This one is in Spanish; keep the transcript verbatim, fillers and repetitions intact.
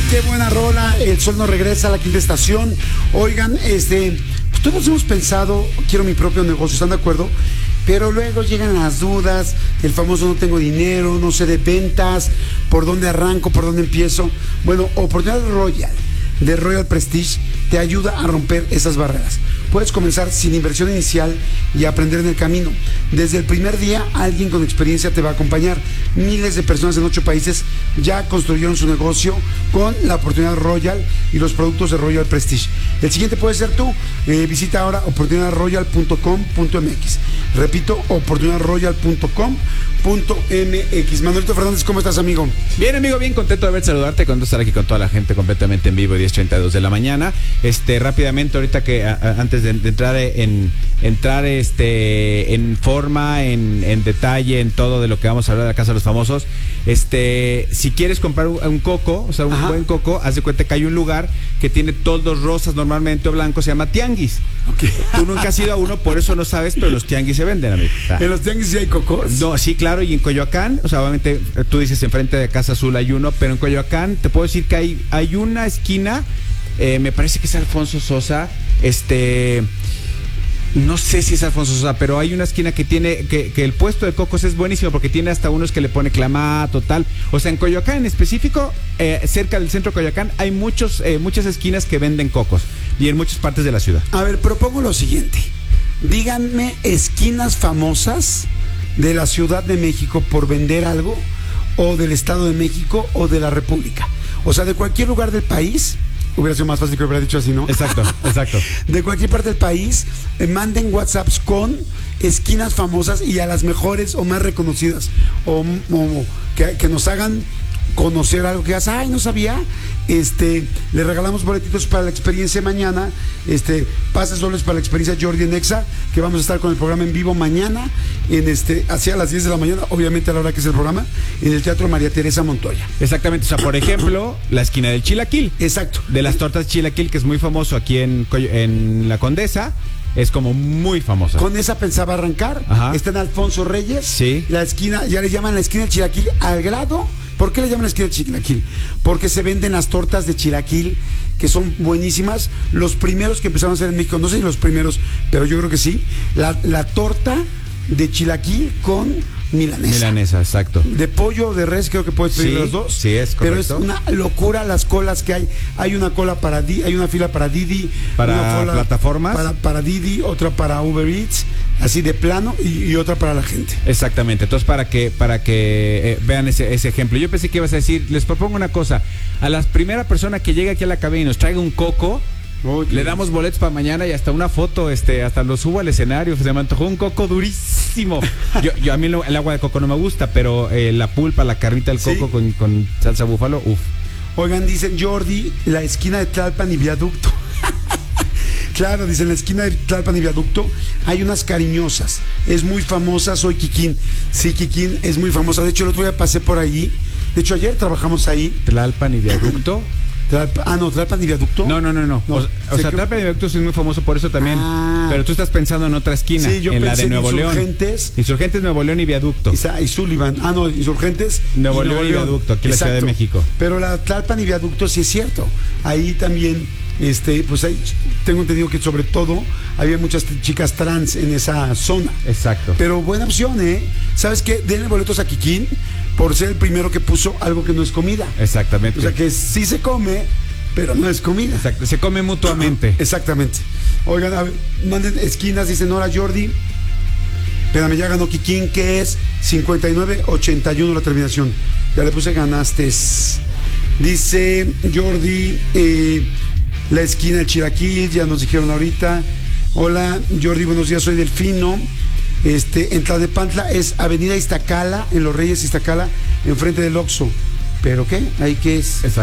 Qué buena rola, el sol no regresa a la quinta estación. Oigan, este, pues todos hemos pensado, quiero mi propio negocio, ¿están de acuerdo? Pero luego llegan las dudas, el famoso no tengo dinero, no sé de ventas, por dónde arranco, por dónde empiezo. Bueno, Oportunidad Royal, de Royal Prestige, te ayuda a romper esas barreras. Puedes comenzar sin inversión inicial y aprender en el camino. Desde el primer día, alguien con experiencia te va a acompañar. Miles de personas en ocho países ya construyeron su negocio con la Oportunidad Royal y los productos de Royal Prestige. El siguiente puede ser tú. Eh, visita ahora oportunidad royal punto com punto m x. Repito, oportunidad royal punto com punto m x. Manuelito Fernández, ¿cómo estás, amigo? Bien, amigo, bien contento de ver, saludarte, contento de estar aquí con toda la gente completamente en vivo, diez treinta y dos de la mañana. Este, rápidamente, ahorita que a, a, antes de, de entrar en entrar este en forma, en, en detalle, en todo de lo que vamos a hablar de la Casa de los Famosos, este, si quieres comprar un, un coco, o sea, un Ajá. buen coco, haz de cuenta que hay un lugar que tiene toldos rosas normalmente o blancos, se llama Tianguis. Okay. Tú nunca has ido a uno, por eso no sabes, pero los tianguis se venden, amigo. O sea, ¿en los tianguis sí hay cocos? No, sí, claro, y en Coyoacán, o sea, obviamente tú dices enfrente de Casa Azul hay uno, pero en Coyoacán te puedo decir que hay, hay una esquina, eh, me parece que es Alfonso Sosa, este... no sé si es Alfonso Sosa, pero hay una esquina que tiene, que, que el puesto de cocos es buenísimo porque tiene hasta unos que le pone clamato, tal. O sea, en Coyoacán en específico, eh, cerca del centro de Coyoacán, hay muchos, eh, muchas esquinas que venden cocos y en muchas partes de la ciudad. A ver, propongo lo siguiente. Díganme esquinas famosas de la Ciudad de México por vender algo, o del Estado de México, o de la República. O sea, de cualquier lugar del país. Hubiera sido más fácil que hubiera dicho así, ¿no? Exacto, exacto. De cualquier parte del país, eh, manden WhatsApps con esquinas famosas y a las mejores o más reconocidas. O, o que, que nos hagan conocer algo que digas, ay, no sabía. Este, le regalamos boletitos para la experiencia mañana. Este, pases dobles para la experiencia Jordi en Exa, que vamos a estar con el programa en vivo mañana, en este, hacia las diez de la mañana, obviamente a la hora que es el programa, en el Teatro María Teresa Montoya. Exactamente, o sea, por ejemplo, la esquina del Chilaquil. Exacto. De las tortas Chilaquil, que es muy famoso aquí en, en La Condesa. Es como muy famosa. Con esa pensaba arrancar. Ajá. Está en Alfonso Reyes. Sí. La esquina, ya le llaman la esquina del Chilaquil al grado. ¿Por qué le llaman la esquina del Chilaquil? Porque se venden las tortas de Chilaquil, que son buenísimas. Los primeros que empezaron a hacer en México, no sé si los primeros, pero yo creo que sí. La, la torta de Chilaquil con milanesa. Milanesa, exacto. De pollo o de res, creo que puedes pedir sí, los dos. Sí, es correcto. Pero es una locura las colas que hay. Hay una cola para Didi, hay una fila para Didi. Para una cola plataformas. Para, para Didi, otra para Uber Eats, así de plano, y, y otra para la gente. Exactamente. Entonces, para que para que eh, vean ese, ese ejemplo. Yo pensé que ibas a decir, les propongo una cosa. A la primera persona que llegue aquí a la cabina y nos traiga un coco, okay, le damos boletos para mañana y hasta una foto, este, hasta lo subo al escenario. Se me antojó un coco durísimo. Yo, yo a mí lo, el agua de coco no me gusta, pero eh, la pulpa, la carnita del coco, ¿sí?, con, con salsa búfalo, uff. Oigan, dicen Jordi, la esquina de Tlalpan y Viaducto. Claro, dicen, en la esquina de Tlalpan y Viaducto hay unas cariñosas. Es muy famosa, soy Kikín. Sí, Kikín es muy famosa. De hecho, el otro día pasé por ahí. De hecho, ayer trabajamos ahí. Tlalpan y Viaducto. Tlalpan, ah, no, Tlalpan y Viaducto. No, no, no, no. no o, o sea, que... Tlalpan y Viaducto es muy famoso por eso también. Ah. Pero tú estás pensando en otra esquina. Sí, yo en pensé la de Nuevo en Insurgentes. León. Insurgentes, Nuevo León y Viaducto. Y, y Sullivan. Ah, no, Insurgentes. Nuevo, y León, Nuevo León y Viaducto, aquí en la Ciudad de México. Pero la Tlalpan y Viaducto sí es cierto. Ahí también, este, pues ahí tengo entendido que sobre todo había muchas chicas trans en esa zona. Exacto. Pero buena opción, ¿eh? ¿Sabes qué? Denle boletos a Kikín por ser el primero que puso algo que no es comida. Exactamente. O sea, que sí se come, pero no es comida. Exacto, se come mutuamente. Exactamente. Oigan, a ver, manden esquinas, dicen hola Jordi. Espérame, ya ganó Kikín, que es cincuenta y nueve ochenta y uno la terminación. Ya le puse ganaste. Dice Jordi, eh, la esquina del Chilaquil, ya nos dijeron ahorita. Hola Jordi, buenos días, soy Delfino. Este, en Tlalnepantla es Avenida Iztacala, en Los Reyes Iztacala, enfrente del Oxxo. ¿Pero qué? ¿Ahí qué es? Exacto.